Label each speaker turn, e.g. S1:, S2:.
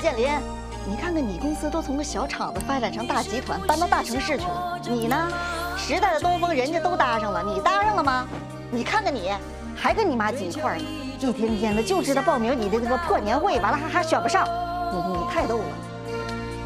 S1: 建林，你看看你公司都从个小厂子发展成大集团，搬到大城市去了，你呢？时代的东风人家都搭上了，你搭上了吗？你看看你，还跟你妈挤一块儿呢，一天天的就知道报名你的这个破年会，完了还选不上，你太逗了。